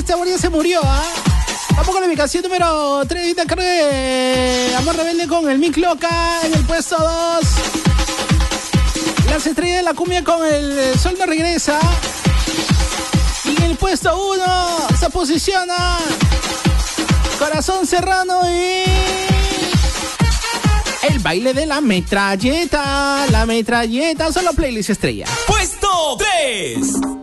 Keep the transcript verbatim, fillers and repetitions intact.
este amor ya se murió, ¿ah? Vamos con la ubicación número tres. Ahorita carga de Amor Rebelde con el Mic Loca en el puesto dos. Las estrellas de la cumbia con el Sol no regresa. Y en el puesto uno se posiciona Corazón Serrano y el baile de la metralleta. La metralleta, solo playlist estrella. Puesto tres.